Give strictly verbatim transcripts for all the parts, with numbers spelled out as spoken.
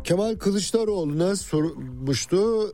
Kemal Kılıçdaroğlu'na sormuştu.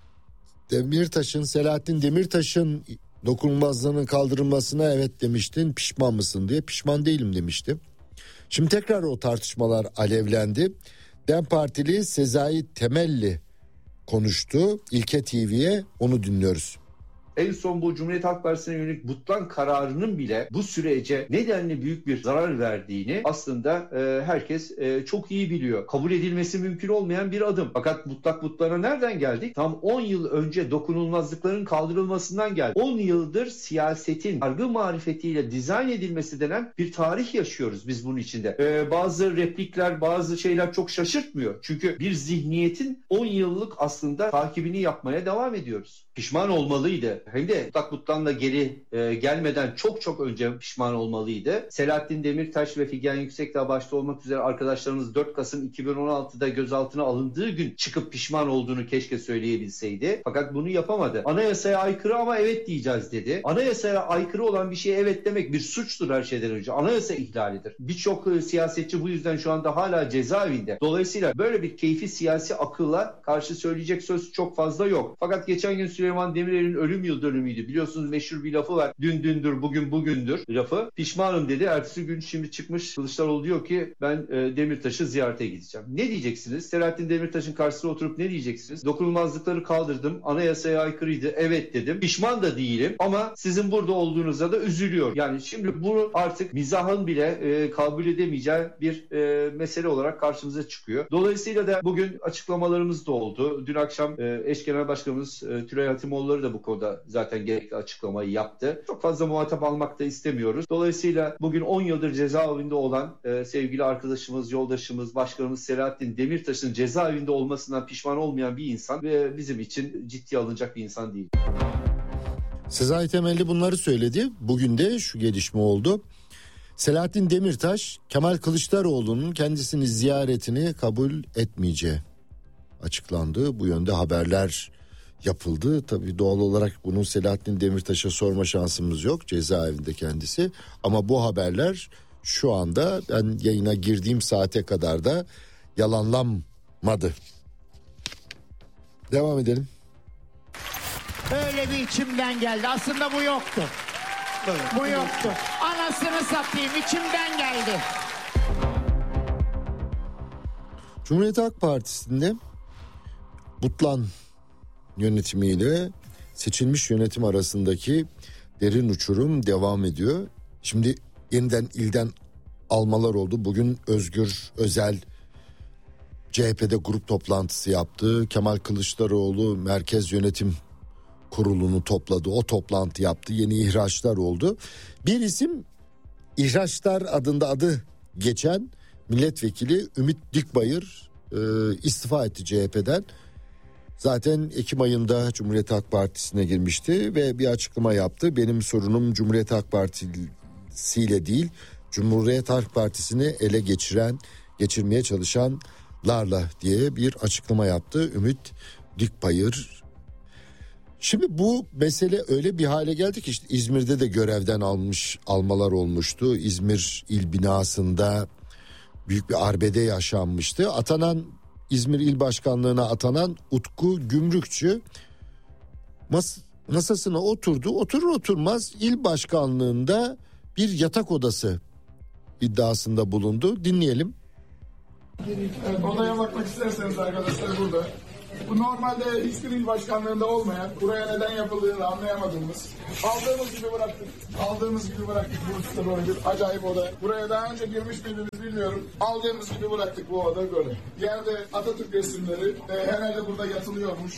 Demirtaş'ın, Selahattin Demirtaş'ın dokunulmazlığının kaldırılmasına evet demiştin, pişman mısın diye. Pişman değilim demişti. Şimdi tekrar o tartışmalar alevlendi. DEM Partili Sezai Temelli konuştu İlke T V'ye, onu dinliyoruz. En son bu Cumhuriyet Halk Partisi'ne yönelik Butlan kararının bile bu sürece nedenli büyük bir zarar verdiğini aslında e, herkes e, çok iyi biliyor. Kabul edilmesi mümkün olmayan bir adım. Fakat mutlak Butlan'a nereden geldik? Tam on yıl önce dokunulmazlıkların kaldırılmasından geldik. on yıldır siyasetin yargı marifetiyle dizayn edilmesi denen bir tarih yaşıyoruz biz bunun içinde. E, bazı replikler, bazı şeyler çok şaşırtmıyor. Çünkü bir zihniyetin on yıllık aslında takibini yapmaya devam ediyoruz. Pişman olmalıydı. Hem de mutlak Butlan'la geri e, gelmeden çok çok önce pişman olmalıydı. Selahattin Demirtaş ve Figen Yüksekdağ başta olmak üzere arkadaşlarımız dört Kasım iki bin on altıda gözaltına alındığı gün çıkıp pişman olduğunu keşke söyleyebilseydi. Fakat bunu yapamadı. Anayasaya aykırı ama evet diyeceğiz dedi. Anayasaya aykırı olan bir şeye evet demek bir suçtur her şeyden önce. Anayasa ihlalidir. Birçok e, siyasetçi bu yüzden şu anda hala cezaevinde. Dolayısıyla böyle bir keyfi siyasi akılla karşı söyleyecek söz çok fazla yok. Fakat geçen gün Süleyman Demirel'in ölüm yıl dönümüydü. Biliyorsunuz meşhur bir lafı var. Dün dündür, bugün bugündür lafı. Pişmanım dedi. Ertesi gün şimdi çıkmış Kılıçdaroğlu diyor ki ben e, Demirtaş'ı ziyarete gideceğim. Ne diyeceksiniz? Selahattin Demirtaş'ın karşısına oturup ne diyeceksiniz? Dokunulmazlıkları kaldırdım. Anayasaya aykırıydı. Evet dedim. Pişman da değilim ama sizin burada olduğunuza da üzülüyor. Yani şimdi bu artık mizahın bile e, kabul edemeyeceği bir e, mesele olarak karşımıza çıkıyor. Dolayısıyla da bugün açıklamalarımız da oldu. Dün akşam e, eş genel başkanımız e, Tülay Hatimoğulları da bu konuda zaten gerekli açıklamayı yaptı. Çok fazla muhatap almak da istemiyoruz. Dolayısıyla bugün on yıldır cezaevinde olan e, sevgili arkadaşımız, yoldaşımız, başkanımız Selahattin Demirtaş'ın cezaevinde olmasından pişman olmayan bir insan ve bizim için ciddiye alınacak bir insan değil. Sezai Temelli bunları söyledi. Bugün de şu gelişme oldu. Selahattin Demirtaş, Kemal Kılıçdaroğlu'nun kendisini ziyaretini kabul etmeyeceği açıklandı. Bu yönde haberler yapıldı. Tabii doğal olarak bunu Selahattin Demirtaş'a sorma şansımız yok. Cezaevinde kendisi. Ama bu haberler şu anda ben yayına girdiğim saate kadar da yalanlanmadı. Devam edelim. Öyle bir içimden geldi. Aslında bu yoktu. Evet. Bu yoktu. Anasını satayım, içimden geldi. Cumhuriyet Halk Partisi'nde Butlan yönetimiyle seçilmiş yönetim arasındaki derin uçurum devam ediyor. Şimdi yeniden ilden almalar oldu. Bugün Özgür Özel C H P'de grup toplantısı yaptı. Kemal Kılıçdaroğlu Merkez Yönetim Kurulu'nu topladı. O toplantı yaptı. Yeni ihraçlar oldu. Bir isim ihraçlar adında adı geçen milletvekili Ümit Dikbayır e, istifa etti C H P'den. Zaten Ekim ayında Cumhuriyet Halk Partisi'ne girmişti ve bir açıklama yaptı. Benim sorunum Cumhuriyet Halk Partisi ile değil, Cumhuriyet Halk Partisi'ni ele geçiren, geçirmeye çalışanlarla diye bir açıklama yaptı Ümit Dikbayır. Şimdi bu mesele öyle bir hale geldi ki işte İzmir'de de görevden almış almalar olmuştu. İzmir il binasında büyük bir arbede yaşanmıştı. Atanan İzmir İl Başkanlığı'na atanan Utku Gümrükçü mas- masasına oturdu. Oturur oturmaz il başkanlığında bir yatak odası iddiasında bulundu. Dinleyelim. Evet, odaya bakmak isterseniz arkadaşlar burada. Bu normalde hiçbir il başkanlığında olmayan, buraya neden yapıldığını anlayamadığımız, aldığımız gibi bıraktık, aldığımız gibi bıraktık bu üstte böyle bir acayip oda. Buraya daha önce girmiş miydiniz bilmiyorum. Aldığımız gibi bıraktık bu oda böyle. Yerde Atatürk resimleri, e, herhalde burada yatılıyormuş.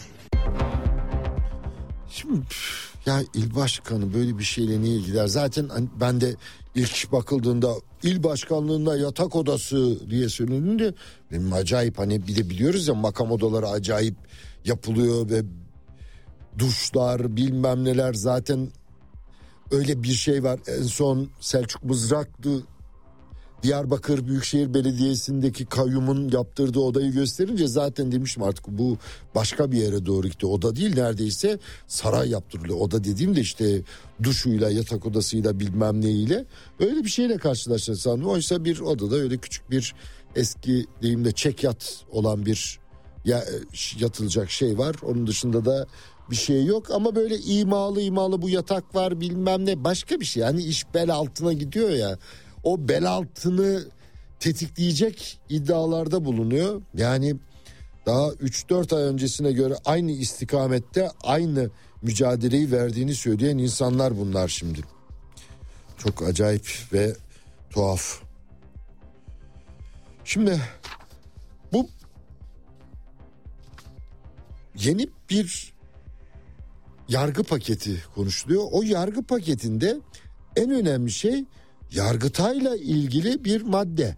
Şimdi ya il başkanı böyle bir şeyle niye gider? Zaten ben de ilk bakıldığında il başkanlığında yatak odası diye söylendiğinde benim acayip, hani bir de biliyoruz ya makam odaları acayip yapılıyor ve duşlar bilmem neler, zaten öyle bir şey var. En son Selçuk Mızraklı Diyarbakır Büyükşehir Belediyesi'ndeki kayyumun yaptırdığı odayı gösterince zaten demiştim artık bu başka bir yere doğru gitti. Oda değil, neredeyse saray yaptırılıyor. Oda dediğimde işte duşuyla, yatak odasıyla bilmem neyle öyle bir şeyle karşılaştık sandım. Oysa bir odada öyle küçük bir eski deyimde çek yat olan bir ya, yatılacak şey var. Onun dışında da bir şey yok ama böyle imalı imalı bu yatak var bilmem ne başka bir şey. Yani iş bel altına gidiyor ya, o bel altını tetikleyecek iddialarda bulunuyor. Yani daha üç dört ay öncesine göre aynı istikamette aynı mücadeleyi verdiğini söyleyen insanlar bunlar şimdi. Çok acayip ve tuhaf. Şimdi bu yeni bir yargı paketi konuşuluyor. O yargı paketinde en önemli şey Yargıtay'la ilgili bir madde.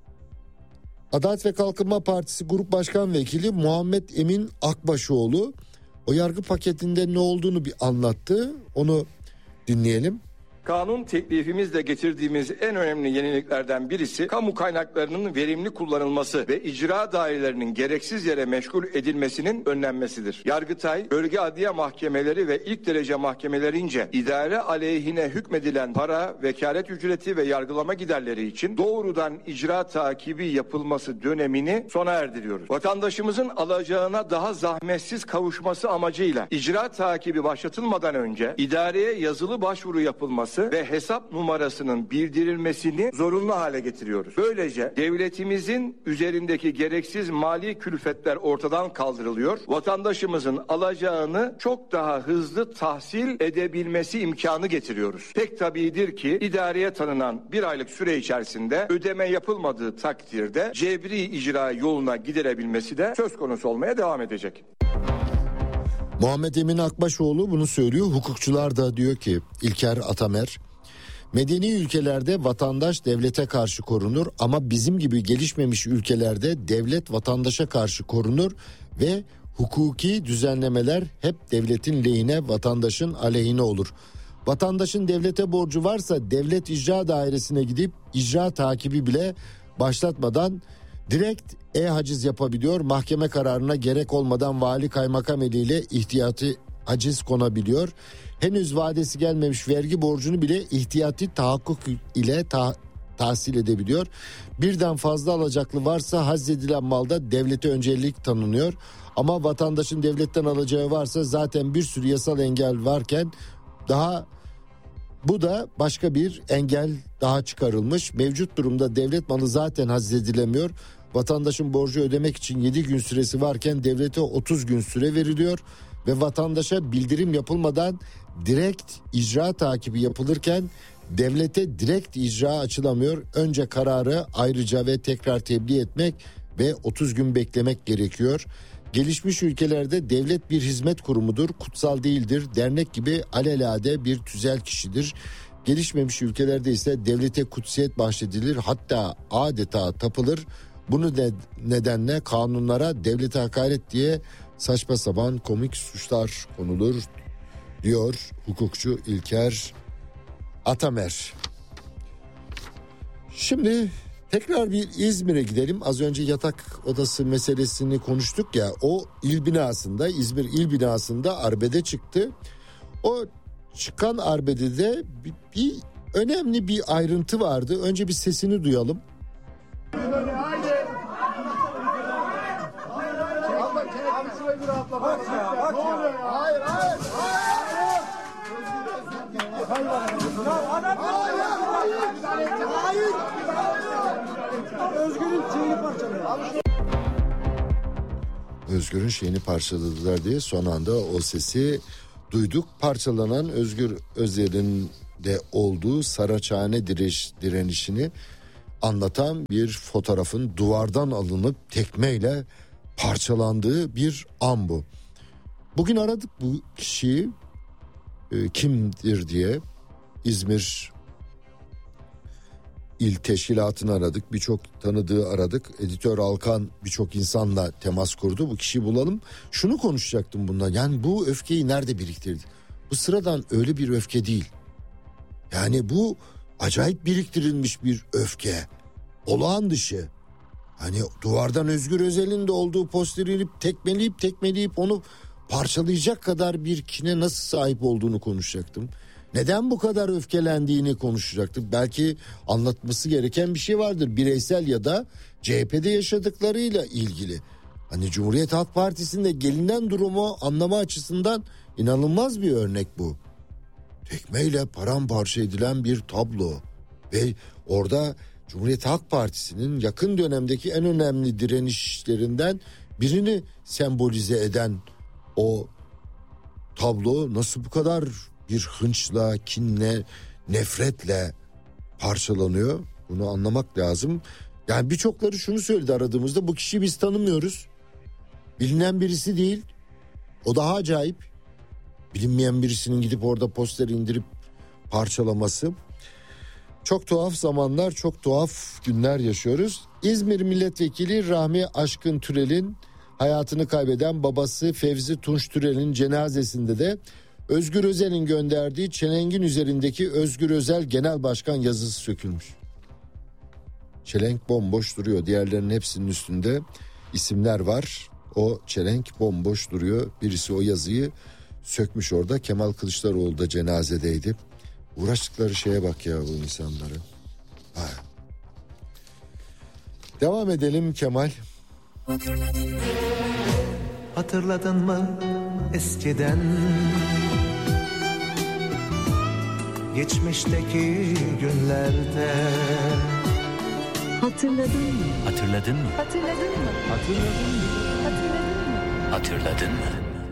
Adalet ve Kalkınma Partisi Grup Başkan Vekili Muhammed Emin Akbaşoğlu o yargı paketinde ne olduğunu bir anlattı. Onu dinleyelim. Kanun teklifimizle getirdiğimiz en önemli yeniliklerden birisi kamu kaynaklarının verimli kullanılması ve icra dairelerinin gereksiz yere meşgul edilmesinin önlenmesidir. Yargıtay, bölge adliye mahkemeleri ve ilk derece mahkemelerince idare aleyhine hükmedilen para, vekalet ücreti ve yargılama giderleri için doğrudan icra takibi yapılması dönemini sona erdiriyoruz. Vatandaşımızın alacağına daha zahmetsiz kavuşması amacıyla icra takibi başlatılmadan önce idareye yazılı başvuru yapılması ve hesap numarasının bildirilmesini zorunlu hale getiriyoruz. Böylece devletimizin üzerindeki gereksiz mali külfetler ortadan kaldırılıyor. Vatandaşımızın alacağını çok daha hızlı tahsil edebilmesi imkanı getiriyoruz. Pek tabidir ki idareye tanınan bir aylık süre içerisinde ödeme yapılmadığı takdirde cebri icra yoluna gidilebilmesi de söz konusu olmaya devam edecek. Muhammed Emin Akbaşoğlu bunu söylüyor. Hukukçular da diyor ki İlker Atamer, medeni ülkelerde vatandaş devlete karşı korunur ama bizim gibi gelişmemiş ülkelerde devlet vatandaşa karşı korunur ve hukuki düzenlemeler hep devletin lehine, vatandaşın aleyhine olur. Vatandaşın devlete borcu varsa devlet icra dairesine gidip icra takibi bile başlatmadan direkt e-haciz yapabiliyor. Mahkeme kararına gerek olmadan vali kaymakam eliyle ihtiyati haciz konabiliyor. Henüz vadesi gelmemiş vergi borcunu bile ihtiyati tahakkuk ile ta- tahsil edebiliyor. Birden fazla alacaklı varsa haczedilen malda devlete öncelik tanınıyor. Ama vatandaşın devletten alacağı varsa zaten bir sürü yasal engel varken daha bu da başka bir engel daha çıkarılmış. Mevcut durumda devlet malı zaten haczedilemiyor. Vatandaşın borcu ödemek için yedi gün süresi varken devlete otuz gün süre veriliyor ve vatandaşa bildirim yapılmadan direkt icra takibi yapılırken devlete direkt icra açılamıyor. Önce kararı ayrıca ve tekrar tebliğ etmek ve otuz gün beklemek gerekiyor. Gelişmiş ülkelerde devlet bir hizmet kurumudur, kutsal değildir. Dernek gibi alelade bir tüzel kişidir. Gelişmemiş ülkelerde ise devlete kutsiyet bahşedilir, hatta adeta tapılır. Bunu nedenle kanunlara devlete hakaret diye saçma sapan komik suçlar konulur diyor hukukçu İlker Atamer. Şimdi tekrar bir İzmir'e gidelim. Az önce yatak odası meselesini konuştuk ya, o il binasında, İzmir il binasında arbede çıktı. O çıkan arbedede bir, bir önemli bir ayrıntı vardı. Önce bir sesini duyalım. Hayır, hayır, hayır. Özgür'ün şeyini parçaladılar. Özgür'ün şeyini parçaladılar diye son anda o sesi duyduk. Parçalanan Özgür Özel'in de olduğu Saraçhane direş, direnişini anlatan bir fotoğrafın duvardan alınıp tekmeyle parçalandığı bir an bu. Bugün aradık bu kişiyi, e, kimdir diye. İzmir İl Teşkilatı'nı aradık, birçok tanıdığı aradık. Editör Alkan birçok insanla temas kurdu. Bu kişiyi bulalım. Şunu konuşacaktım bundan. Yani bu öfkeyi nerede biriktirdi? Bu sıradan öyle bir öfke değil. Yani bu acayip biriktirilmiş bir öfke. Olağan dışı. Hani duvardan Özgür Özel'in de olduğu posteri inip tekmeleyip tekmeleyip onu parçalayacak kadar bir kine nasıl sahip olduğunu konuşacaktım. Neden bu kadar öfkelendiğini konuşacaktı. Belki anlatması gereken bir şey vardır. Bireysel ya da C H P'de yaşadıklarıyla ilgili. Hani Cumhuriyet Halk Partisi'nde gelinen durumu anlama açısından inanılmaz bir örnek bu. Tekmeyle paramparça edilen bir tablo. Ve orada Cumhuriyet Halk Partisi'nin yakın dönemdeki en önemli direnişlerinden birini sembolize eden o tablo nasıl bu kadar bir hınçla, kinle, nefretle parçalanıyor? Bunu anlamak lazım. Yani birçokları şunu söyledi aradığımızda, bu kişiyi biz tanımıyoruz. Bilinen birisi değil. O daha acayip. Bilinmeyen birisinin gidip orada poster indirip parçalaması. Çok tuhaf zamanlar, çok tuhaf günler yaşıyoruz. İzmir Milletvekili Rahmi Aşkın Türel'in hayatını kaybeden babası Fevzi Tunç Türel'in cenazesinde de Özgür Özel'in gönderdiği çelengin üzerindeki Özgür Özel Genel Başkan yazısı sökülmüş. Çelenk bomboş duruyor. Diğerlerinin hepsinin üstünde isimler var. O çelenk bomboş duruyor. Birisi o yazıyı sökmüş orada. Kemal Kılıçdaroğlu da cenazedeydi. Uğraştıkları şeye bak ya bu insanları. Ha. Devam edelim Kemal. Hatırladın mı eskiden geçmişteki günlerde? Hatırladın mı? Hatırladın mı? Hatırladın mı? Hatırladın mı? Hatırladın mı? Hatırladın mı?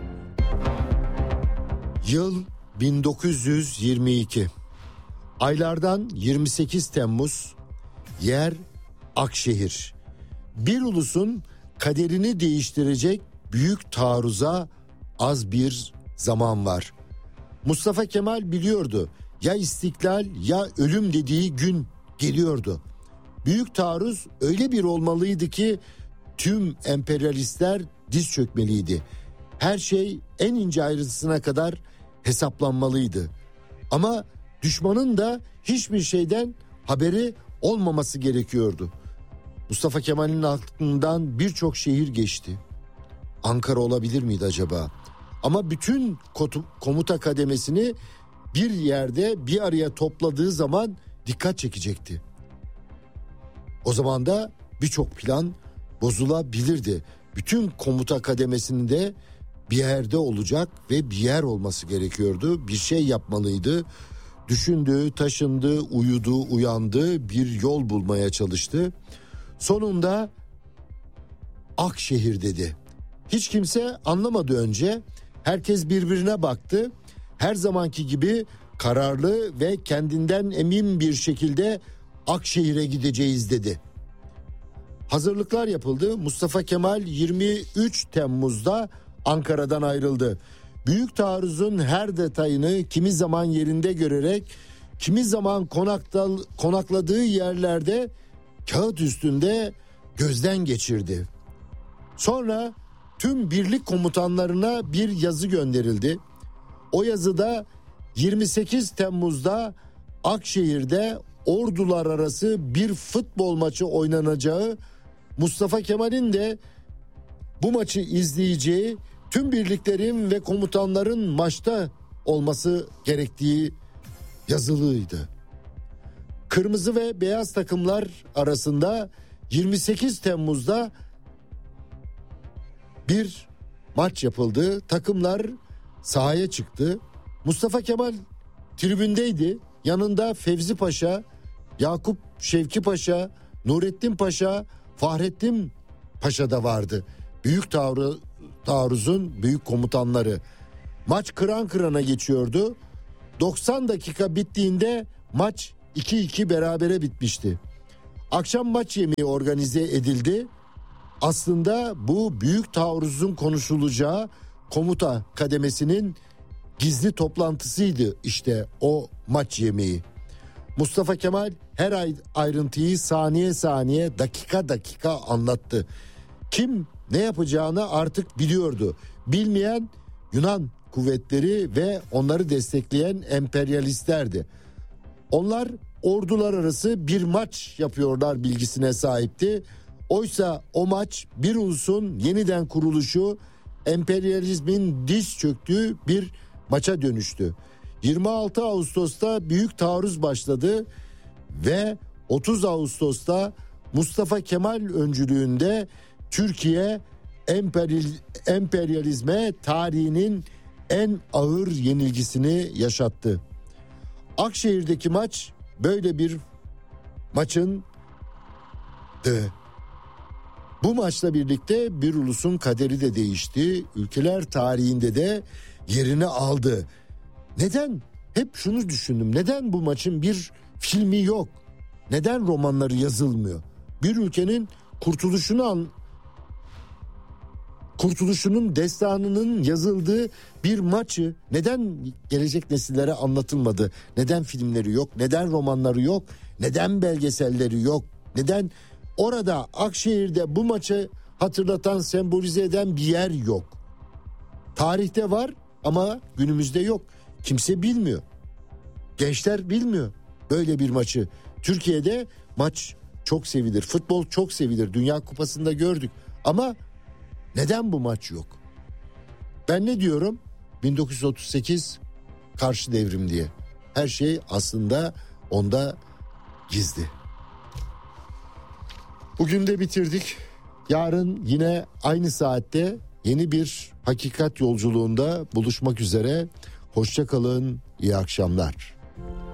Yıl bin dokuz yüz yirmi iki. Aylardan yirmi sekiz Temmuz. Yer Akşehir. Bir ulusun kaderini değiştirecek büyük taarruza az bir zaman var. Mustafa Kemal biliyordu. Ya istiklal ya ölüm dediği gün geliyordu. Büyük taarruz öyle bir olmalıydı ki tüm emperyalistler diz çökmeliydi. Her şey en ince ayrıntısına kadar hesaplanmalıydı. Ama düşmanın da hiçbir şeyden haberi olmaması gerekiyordu. Mustafa Kemal'in aklından birçok şehir geçti. Ankara olabilir miydi acaba? Ama bütün komuta kademesini bir yerde bir araya topladığı zaman dikkat çekecekti. O zaman da birçok plan bozulabilirdi. Bütün komuta kademesinin de bir yerde olacak ve bir yer olması gerekiyordu. Bir şey yapmalıydı. Düşündü, taşındı, uyudu, uyandı, bir yol bulmaya çalıştı. Sonunda Akşehir dedi. Hiç kimse anlamadı önce. Herkes birbirine baktı. Her zamanki gibi kararlı ve kendinden emin bir şekilde Akşehir'e gideceğiz dedi. Hazırlıklar yapıldı. Mustafa Kemal yirmi üç Temmuz'da Ankara'dan ayrıldı. Büyük taarruzun her detayını kimi zaman yerinde görerek, kimi zaman konakta, konakladığı yerlerde kağıt üstünde gözden geçirdi. Sonra tüm birlik komutanlarına bir yazı gönderildi. O yazıda yirmi sekiz Temmuz'da Akşehir'de ordular arası bir futbol maçı oynanacağı, Mustafa Kemal'in de bu maçı izleyeceği, tüm birliklerin ve komutanların maçta olması gerektiği yazılıydı. Kırmızı ve beyaz takımlar arasında yirmi sekiz Temmuz'da bir maç yapıldı. Takımlar sahaya çıktı. Mustafa Kemal tribündeydi. Yanında Fevzi Paşa, Yakup Şevki Paşa, Nurettin Paşa, Fahrettin Paşa da vardı. Büyük taarruz, taarruzun büyük komutanları. Maç kıran kırana geçiyordu. doksan dakika bittiğinde maç iki iki berabere bitmişti. Akşam maç yemeği organize edildi. Aslında bu büyük taarruzun konuşulacağı komuta kademesinin gizli toplantısıydı işte o maç yemeği. Mustafa Kemal her ayrıntıyı saniye saniye, dakika dakika anlattı. Kim ne yapacağını artık biliyordu. Bilmeyen Yunan kuvvetleri ve onları destekleyen emperyalistlerdi. Onlar ordular arası bir maç yapıyorlar bilgisine sahipti. Oysa o maç bir ulusun yeniden kuruluşu, emperyalizmin diz çöktüğü bir maça dönüştü. yirmi altı Ağustos'ta büyük taarruz başladı ve otuz Ağustos'ta Mustafa Kemal öncülüğünde Türkiye emperyal, emperyalizme tarihinin en ağır yenilgisini yaşattı. Akşehir'deki maç böyle bir maçın de. Bu maçla birlikte bir ulusun kaderi de değişti. Ülkeler tarihinde de yerini aldı. Neden? Hep şunu düşündüm. Neden bu maçın bir filmi yok? Neden romanları yazılmıyor? Bir ülkenin kurtuluşunu an kurtuluşunun destanının yazıldığı bir maçı neden gelecek nesillere anlatılmadı? Neden filmleri yok? Neden romanları yok? Neden belgeselleri yok? Neden orada Akşehir'de bu maçı hatırlatan, sembolize eden bir yer yok? Tarihte var ama günümüzde yok. Kimse bilmiyor. Gençler bilmiyor böyle bir maçı. Türkiye'de maç çok sevilir. Futbol çok sevilir. Dünya Kupası'nda gördük. Ama neden bu maç yok? Ben ne diyorum? bin dokuz yüz otuz sekiz karşı devrim diye. Her şey aslında onda gizli. Bugün de bitirdik. Yarın yine aynı saatte yeni bir hakikat yolculuğunda buluşmak üzere. Hoşça kalın, iyi akşamlar.